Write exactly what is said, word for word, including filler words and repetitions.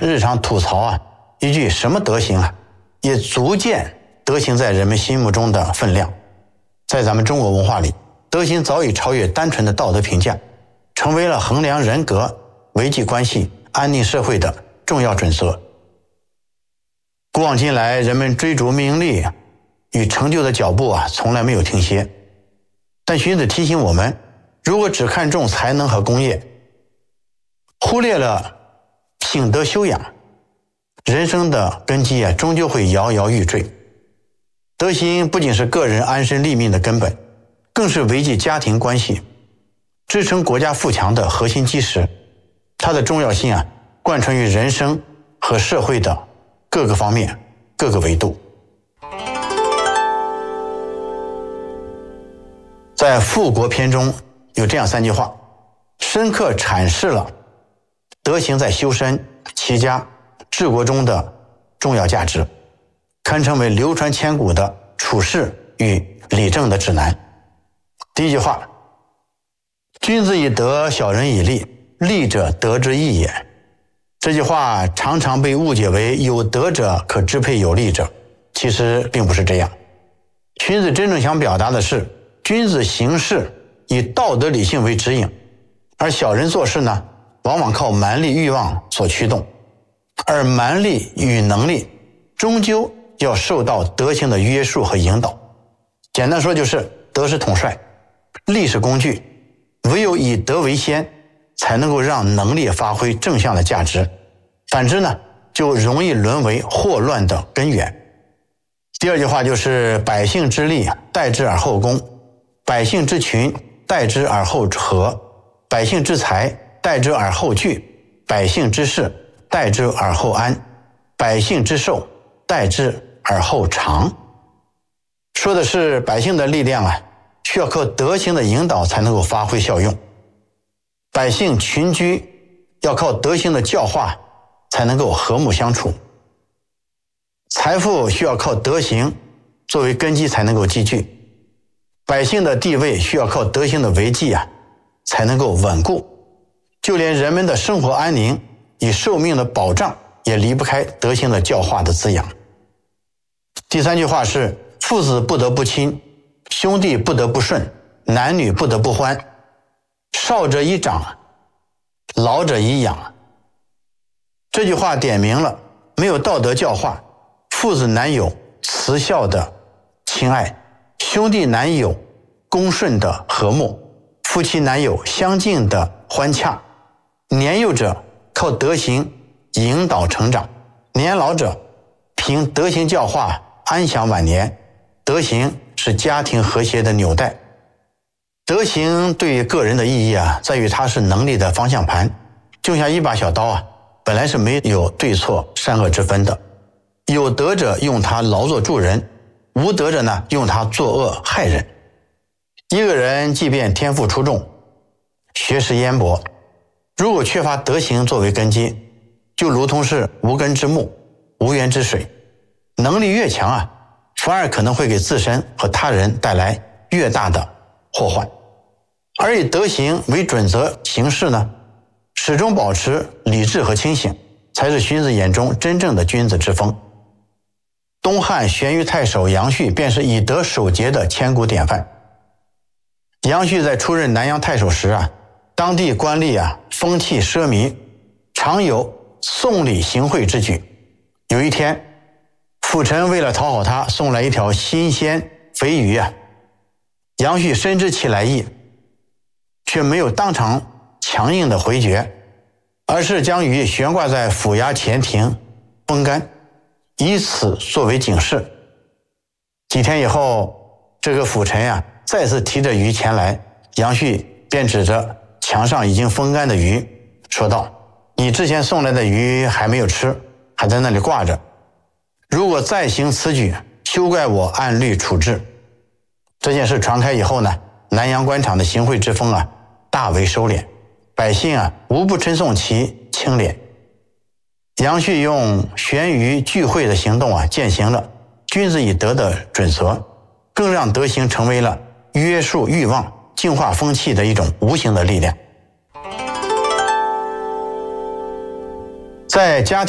日常吐槽啊，一句什么德行啊，也足见德行在人们心目中的分量。在咱们中国文化里，德行早已超越单纯的道德评价，成为了衡量人格、维系关系、安定社会的重要准则。古往今来，人们追逐名利与成就的脚步啊，从来没有停歇。但荀子提醒我们，如果只看重才能和功业，忽略了品德修养，人生的根基啊，终究会摇摇欲坠。德行不仅是个人安身立命的根本，更是维系家庭关系、支撑国家富强的核心基石。它的重要性啊，贯穿于人生和社会的各个方面、各个维度。在富国篇中有这样三句话，深刻阐释了德行在修身、齐家、治国中的重要价值，堪称为流传千古的处世与理政的指南。第一句话，君子以德，小人以利，利者德之义也。这句话常常被误解为有德者可支配有利者，其实并不是这样。荀子真正想表达的是，君子行事以道德理性为指引，而小人做事呢，往往靠蛮力欲望所驱动，而蛮力与能力终究要受到德行的约束和引导。简单说就是，德是统帅，力是工具，唯有以德为先，才能够让能力发挥正向的价值，反之呢，就容易沦为祸乱的根源。第二句话就是百姓之利，待之而后恭；百姓之群，待之而后和；百姓之财，待之而后聚；百姓之事，待之而后安；百姓之寿，待之而后长。说的是百姓的力量啊，需要靠德行的引导才能够发挥效用；百姓群居要靠德行的教化才能够和睦相处；财富需要靠德行作为根基才能够积聚；百姓的地位需要靠德行的维系啊，才能够稳固。就连人们的生活安宁与寿命的保障，也离不开德行的教化的滋养。第三句话是，父子不得不亲，兄弟不得不顺，男女不得不欢，少者以长，老者以养。这句话点明了，没有道德教化，父子难有慈孝的亲爱，兄弟难有恭顺的和睦，夫妻难有相敬的欢洽。年幼者靠德行引导成长，年老者凭德行教化安享晚年。德行是家庭和谐的纽带。德行对于个人的意义啊，在于它是能力的方向盘，就像一把小刀啊，本来是没有对错善恶之分的。有德者用它劳作助人，无德者呢，用它作恶害人。一个人即便天赋出众，学识渊博，如果缺乏德行作为根基，就如同是无根之木、无源之水，能力越强啊，反而可能会给自身和他人带来越大的祸患。而以德行为准则行事呢，始终保持理智和清醒，才是荀子眼中真正的君子之风。东汉玄虞太守杨旭便是以德守节的千古典范。杨旭在出任南阳太守时啊，当地官吏啊风气奢靡，常有送礼行贿之举。有一天，辅臣为了讨好他，送来一条新鲜肥鱼啊。杨旭深知其来意，却没有当场强硬的回绝，而是将鱼悬挂在府衙前庭风干，以此作为警示。几天以后，这个辅臣呀、啊、再次提着鱼前来，杨旭便指着墙上已经风干的鱼说道：“你之前送来的鱼还没有吃，还在那里挂着，如果再行此举，休怪我按律处置。”这件事传开以后呢，南阳官场的行贿之风啊大为收敛，百姓啊无不称颂其清廉。杨旭用悬鱼聚会的行动啊，践行了君子以德的准则，更让德行成为了约束欲望、净化风气的一种无形的力量。在家庭